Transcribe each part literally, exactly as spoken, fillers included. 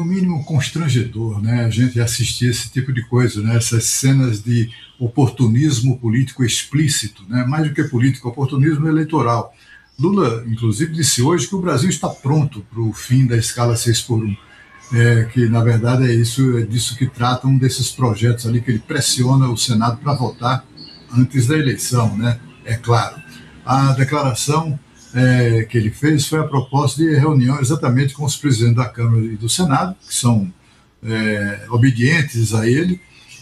no mínimo constrangedor, né, a gente assistir esse tipo de coisa, né, essas cenas de oportunismo político explícito, né, mais do que político, oportunismo eleitoral. Lula, inclusive, disse hoje que o Brasil está pronto para o fim da escala seis por um, é, que, na verdade, é, isso, é disso que trata um desses projetos ali, que ele pressiona o Senado para votar antes da eleição, né, é claro. A declaração é, que ele fez foi a propósito de reunião exatamente com os presidentes da Câmara e do Senado, que são é, obedientes a ele,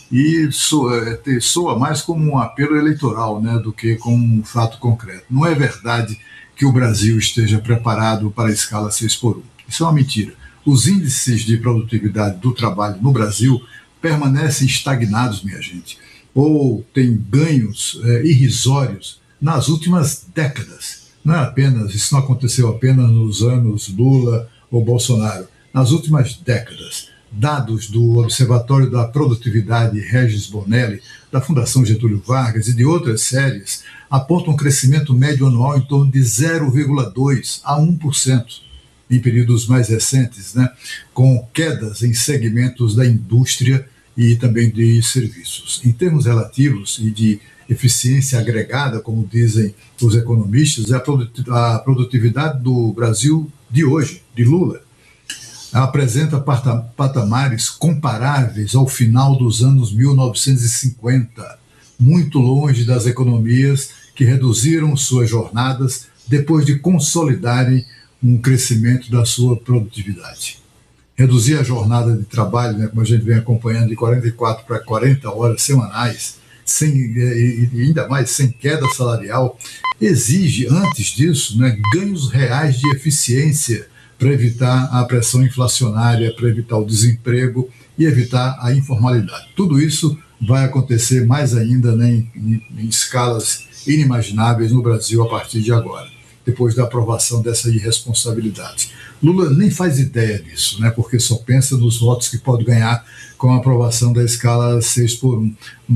e soa, é, soa mais como um apelo eleitoral, né, do que como um fato concreto. Não é verdade que o Brasil esteja preparado para a escala seis por um. Isso é uma mentira. Os índices de produtividade do trabalho no Brasil permanecem estagnados, minha gente, ou têm ganhos é, irrisórios nas últimas décadas. Não é apenas, isso não aconteceu apenas nos anos Lula ou Bolsonaro, nas últimas décadas. Dados do Observatório da Produtividade Regis Bonelli, da Fundação Getúlio Vargas e de outras séries apontam um crescimento médio anual em torno de zero vírgula dois a um por cento em períodos mais recentes, né, com quedas em segmentos da indústria e também de serviços. Em termos relativos e de eficiência agregada, como dizem os economistas, é a produtividade do Brasil de hoje, de Lula, apresenta patamares comparáveis ao final dos anos mil novecentos e cinquenta, muito longe das economias que reduziram suas jornadas depois de consolidarem um crescimento da sua produtividade. Reduzir a jornada de trabalho, né, como a gente vem acompanhando, de quarenta e quatro para quarenta horas semanais, sem, e ainda mais sem queda salarial, exige, antes disso, né, ganhos reais de eficiência para evitar a pressão inflacionária, para evitar o desemprego e evitar a informalidade. Tudo isso vai acontecer mais ainda, né, em, em, em escalas inimagináveis no Brasil a partir de agora, depois da aprovação dessa irresponsabilidade. Lula nem faz ideia disso, né, porque só pensa nos votos que pode ganhar com a aprovação da escala seis por um.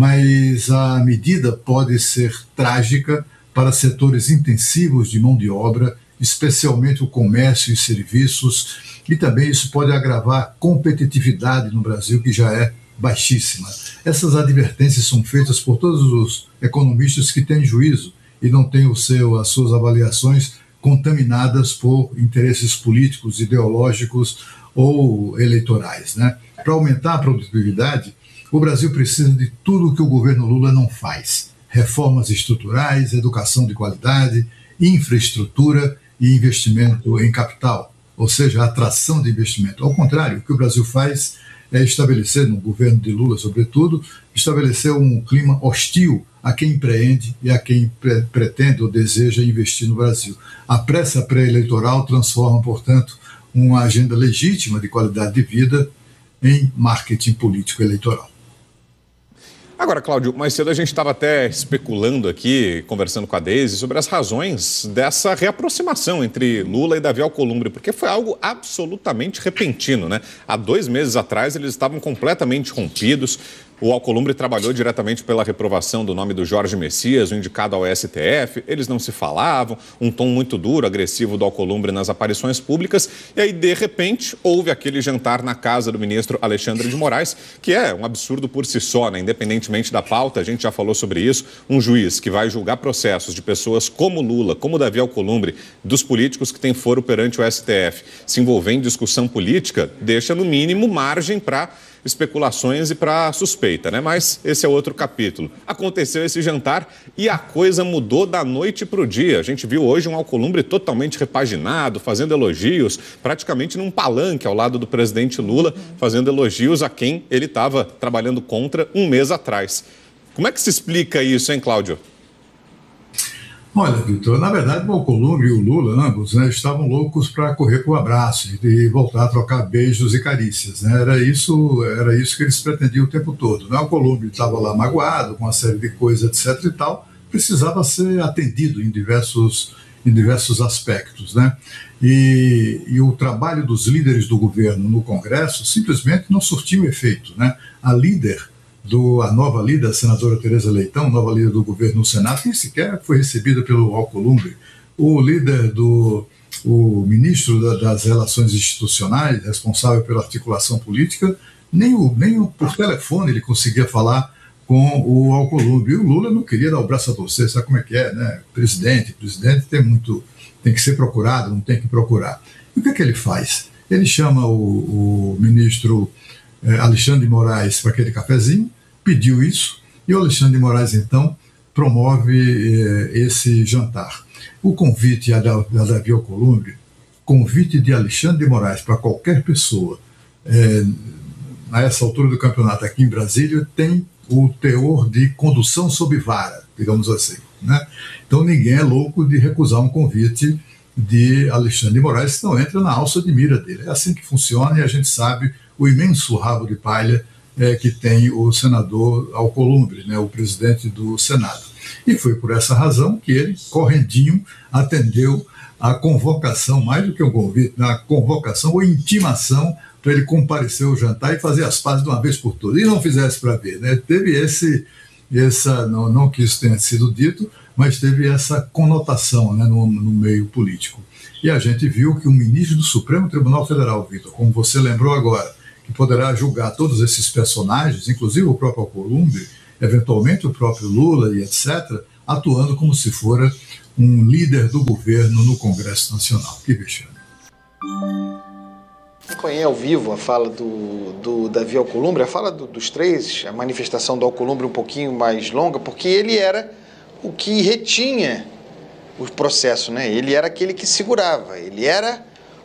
Mas a medida pode ser trágica para setores intensivos de mão de obra, especialmente o comércio e serviços, e também isso pode agravar a competitividade no Brasil, que já é baixíssima. Essas advertências são feitas por todos os economistas que têm juízo e não têm o seu, as suas avaliações contaminadas por interesses políticos, ideológicos ou eleitorais, né? Para aumentar a produtividade, o Brasil precisa de tudo o que o governo Lula não faz: reformas estruturais, educação de qualidade, infraestrutura e investimento em capital, ou seja, atração de investimento. Ao contrário, o que o Brasil faz é estabelecer, no governo de Lula sobretudo, estabelecer um clima hostil a quem empreende e a quem pre- pretende ou deseja investir no Brasil. A pressa pré-eleitoral transforma, portanto, uma agenda legítima de qualidade de vida em marketing político eleitoral. Agora, Cláudio, mais cedo a gente estava até especulando aqui, conversando com a Deise, sobre as razões dessa reaproximação entre Lula e Davi Alcolumbre, porque foi algo absolutamente repentino, né? Há dois meses atrás eles estavam completamente rompidos. O Alcolumbre trabalhou diretamente pela reprovação do nome do Jorge Messias, o indicado ao S T F. Eles não se falavam, um tom muito duro, agressivo do Alcolumbre nas aparições públicas. E aí, de repente, houve aquele jantar na casa do ministro Alexandre de Moraes, que é um absurdo por si só, né? Independentemente da pauta, a gente já falou sobre isso. Um juiz que vai julgar processos de pessoas como Lula, como Davi Alcolumbre, dos políticos que têm foro perante o S T F, se envolver em discussão política, deixa, no mínimo, margem para especulações e para suspeita, né? Mas esse é outro capítulo. Aconteceu esse jantar e a coisa mudou da noite para o dia. A gente viu hoje um Alcolumbre totalmente repaginado, fazendo elogios, praticamente num palanque ao lado do presidente Lula, fazendo elogios a quem ele estava trabalhando contra um mês atrás. Como é que se explica isso, hein, Cláudio? Olha, Vitor, na verdade o Alcolumbre e o Lula, ambos, né, estavam loucos para correr para o abraço e voltar a trocar beijos e carícias, né? Era isso, era isso que eles pretendiam o tempo todo, né? O Alcolumbre estava lá magoado com uma série de coisas, etc e tal, precisava ser atendido em diversos, em diversos aspectos, né? E, e o trabalho dos líderes do governo no Congresso simplesmente não surtiu efeito, né? A líder Do, a nova líder, a senadora Tereza Leitão, nova líder do governo no Senado, nem sequer foi recebida pelo Alcolumbre. O líder do, o ministro da, das Relações Institucionais, responsável pela articulação política, nem, o, nem o, por telefone ele conseguia falar com o Alcolumbre. E o Lula não queria dar o braço a torcer, sabe como é que é, né? Presidente, presidente tem muito, tem que ser procurado, não tem que procurar. E o que é que ele faz? Ele chama o, o ministro eh, Alexandre de Moraes para aquele cafezinho, pediu isso, e o Alexandre de Moraes, então, promove eh, esse jantar. O convite a, a Davi Alcolumbre, convite de Alexandre de Moraes para qualquer pessoa, eh, a essa altura do campeonato aqui em Brasília, tem o teor de condução sob vara, digamos assim, né? Então ninguém é louco de recusar um convite de Alexandre de Moraes, que não entra na alça de mira dele. É assim que funciona, e a gente sabe o imenso rabo de palha é, que tem o senador Alcolumbre, né, o presidente do Senado. E foi por essa razão que ele, correndinho, atendeu a convocação, mais do que um convite, na convocação ou intimação para ele comparecer ao jantar e fazer as pazes de uma vez por todas. E não fizesse para ver, né? Teve esse, essa, não, não que isso tenha sido dito, mas teve essa conotação, né, no, no meio político. E a gente viu que o ministro do Supremo Tribunal Federal, Vitor, como você lembrou agora, que poderá julgar todos esses personagens, inclusive o próprio Alcolumbre, eventualmente o próprio Lula e etcétera, atuando como se fora um líder do governo no Congresso Nacional. Que vexame. Acompanhei ao vivo a fala do, do Davi Alcolumbre, a fala do, dos três, a manifestação do Alcolumbre um pouquinho mais longa, porque ele era o que retinha o processo, né? Ele era aquele que segurava, ele era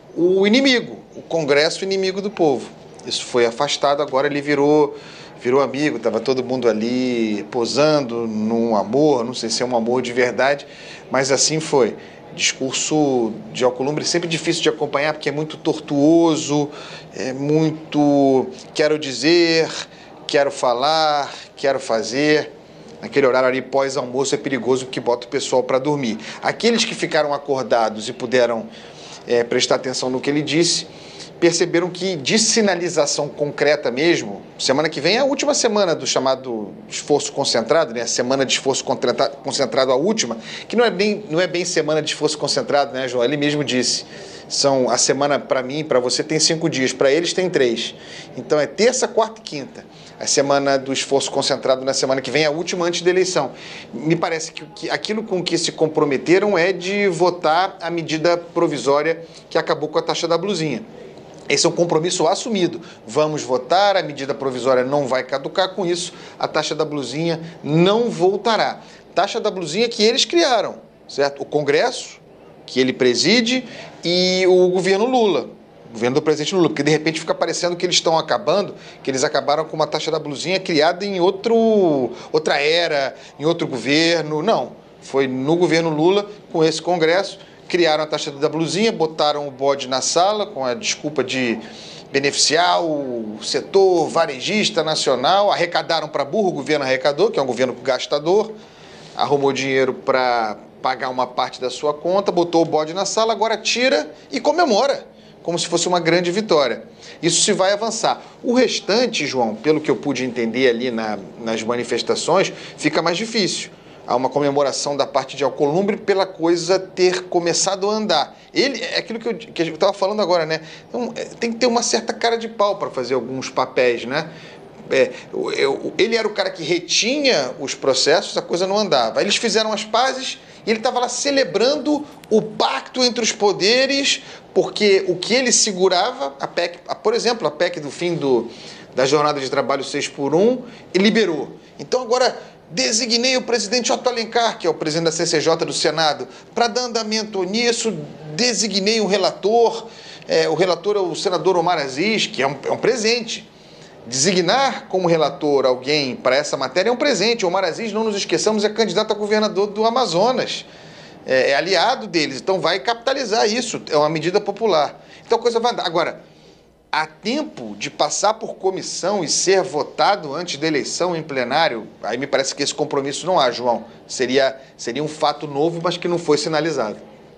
o inimigo, o Congresso inimigo do povo. Isso foi afastado, agora ele virou, virou amigo, estava todo mundo ali posando num amor, não sei se é um amor de verdade, mas assim foi. Discurso de Alcolumbre sempre difícil de acompanhar, porque é muito tortuoso, é muito quero dizer, quero falar, quero fazer. Naquele horário ali pós-almoço é perigoso porque bota o pessoal para dormir. Aqueles que ficaram acordados e puderam é, prestar atenção no que ele disse, perceberam que de sinalização concreta mesmo, semana que vem é a última semana do chamado esforço concentrado, né? A semana de esforço concentrado, a última, que não é bem, não é bem semana de esforço concentrado, né, João? Ele mesmo disse, são, a semana para mim, para você tem cinco dias, para eles tem três. Então é terça, quarta e quinta. A semana do esforço concentrado na semana que vem é a última antes da eleição. Me parece que, que aquilo com que se comprometeram é de votar a medida provisória que acabou com a taxa da blusinha. Esse é um compromisso assumido. Vamos votar, a medida provisória não vai caducar, com isso a taxa da blusinha não voltará. Taxa da blusinha que eles criaram, certo? O Congresso, que ele preside, e o governo Lula, o governo do presidente Lula, porque de repente fica parecendo que eles estão acabando, que eles acabaram com uma taxa da blusinha criada em outro, outra era, em outro governo. Não, foi no governo Lula, com esse Congresso, criaram a taxa da blusinha, botaram o bode na sala com a desculpa de beneficiar o setor varejista nacional, arrecadaram para burro, o governo arrecadou, que é um governo gastador, arrumou dinheiro para pagar uma parte da sua conta, botou o bode na sala, agora tira e comemora, como se fosse uma grande vitória. Isso se vai avançar. O restante, João, pelo que eu pude entender ali na, nas manifestações, fica mais difícil. Há uma comemoração da parte de Alcolumbre pela coisa ter começado a andar. Ele, é aquilo que, eu, que a gente estava falando agora, né? Então, tem que ter uma certa cara de pau para fazer alguns papéis, né? É, eu, ele era o cara que retinha os processos, a coisa não andava. Eles fizeram as pazes e ele estava lá celebrando o pacto entre os poderes, porque o que ele segurava, a P E C, a, por exemplo, a P E C do fim do, da jornada de trabalho seis por um, ele liberou. Então agora designei o presidente Otto Alencar, que é o presidente da C C J do Senado, para dar andamento nisso, designei um relator, é, o relator é o senador Omar Aziz, que é um, é um presente. Designar como relator alguém para essa matéria é um presente. O Omar Aziz, não nos esqueçamos, é candidato a governador do Amazonas, é, é aliado deles, então vai capitalizar isso, é uma medida popular. Então a coisa vai andar. Agora, há tempo de passar por comissão e ser votado antes da eleição em plenário? Aí me parece que esse compromisso não há, João. Seria, seria um fato novo, mas que não foi sinalizado.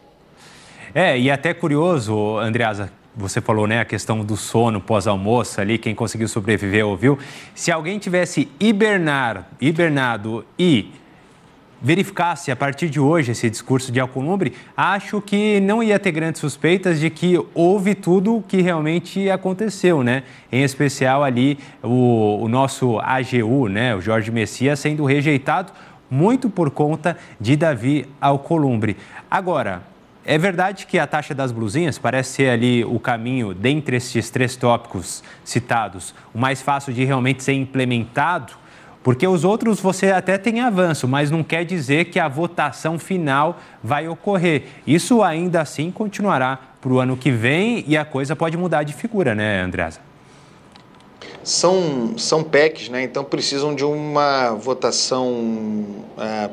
É, e até curioso, Andreasa, você falou, né, a questão do sono pós-almoço ali, quem conseguiu sobreviver ouviu. Se alguém tivesse hibernar, hibernado e verificasse a partir de hoje esse discurso de Alcolumbre, acho que não ia ter grandes suspeitas de que houve tudo o que realmente aconteceu, né? Em especial ali o, o nosso A G U, né? O Jorge Messias sendo rejeitado muito por conta de Davi Alcolumbre. Agora, é verdade que a taxa das blusinhas parece ser ali o caminho, dentre esses três tópicos citados, o mais fácil de realmente ser implementado? Porque os outros você até tem avanço, mas não quer dizer que a votação final vai ocorrer. Isso ainda assim continuará para o ano que vem e a coisa pode mudar de figura, né, Andreasa? São, são P E Cs, né? Então precisam de uma votação é,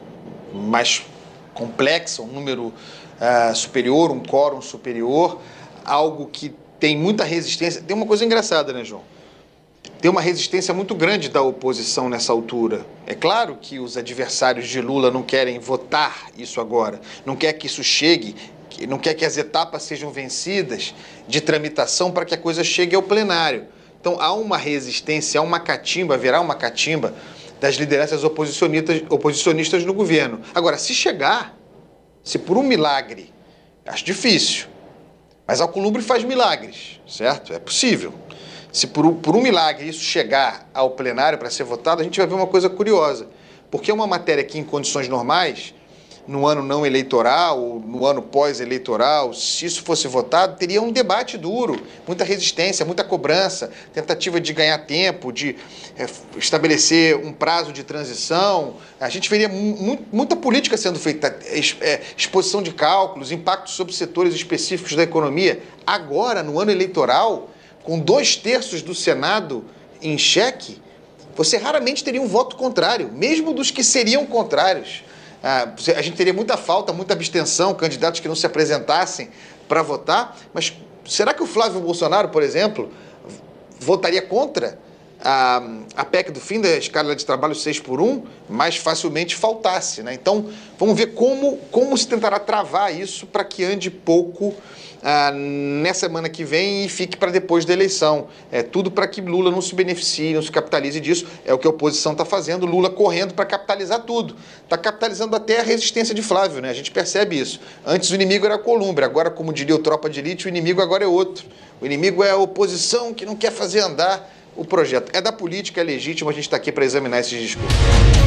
mais complexa, um número é, superior, um quórum superior, algo que tem muita resistência. Tem uma coisa engraçada, né, João? Tem uma resistência muito grande da oposição nessa altura. É claro que os adversários de Lula não querem votar isso agora, não quer que isso chegue, não quer que as etapas sejam vencidas de tramitação para que a coisa chegue ao plenário. Então há uma resistência, há uma catimba, haverá uma catimba das lideranças oposicionistas, oposicionistas no governo. Agora, se chegar, se por um milagre, acho difícil, mas Alcolumbre faz milagres, certo? É possível. Se por, por um milagre isso chegar ao plenário para ser votado, a gente vai ver uma coisa curiosa. Porque é uma matéria que, em condições normais, no ano não eleitoral, no ano pós-eleitoral, se isso fosse votado, teria um debate duro, muita resistência, muita cobrança, tentativa de ganhar tempo, de é, estabelecer um prazo de transição. A gente veria mu muita política sendo feita, é, exposição de cálculos, impactos sobre setores específicos da economia. Agora, no ano eleitoral, com dois terços do Senado em xeque, você raramente teria um voto contrário, mesmo dos que seriam contrários. Ah, a gente teria muita falta, muita abstenção, candidatos que não se apresentassem para votar, mas será que o Flávio Bolsonaro, por exemplo, votaria contra a, a P E C do fim da escala de trabalho seis por um? Mais facilmente faltasse, né? Então, vamos ver como, como se tentará travar isso para que ande pouco Ah, nessa semana que vem e fique para depois da eleição. É tudo para que Lula não se beneficie, não se capitalize disso. É o que a oposição está fazendo, Lula correndo para capitalizar tudo. Está capitalizando até a resistência de Flávio, né? A gente percebe isso. Antes o inimigo era Alcolumbre, agora, como diria o Tropa de Elite, o inimigo agora é outro. O inimigo é a oposição que não quer fazer andar o projeto. É da política, é legítimo, a gente está aqui para examinar esses discursos.